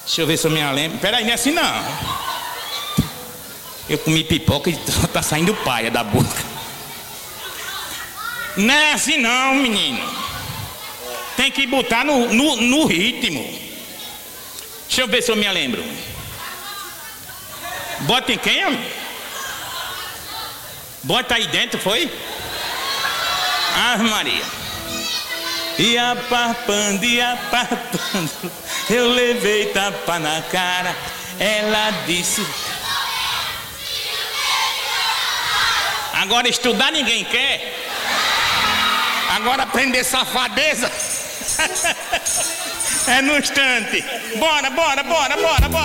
Deixa eu ver se eu me lembro. Peraí, não é assim não. Eu comi pipoca e tá saindo paia da boca. Não é assim não, menino. Tem que botar no ritmo. Deixa eu ver se eu me lembro. Bota em quem, amigo? Bota aí dentro, foi? Ah, Maria. E aparpando, eu levei tapa na cara. Ela disse: agora estudar ninguém quer. Agora aprender safadeza é no instante. Bora.